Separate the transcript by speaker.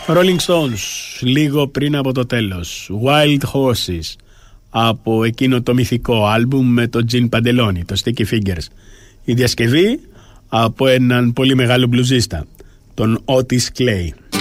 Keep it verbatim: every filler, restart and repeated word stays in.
Speaker 1: Rolling Stones, λίγο πριν από το τέλος. Wild Horses, από εκείνο το μυθικό άλμπουμ με τον Gene Pantalone, το Sticky Fingers. Η διασκευή από έναν πολύ μεγάλο μπλουζίστα, τον Otis Clay.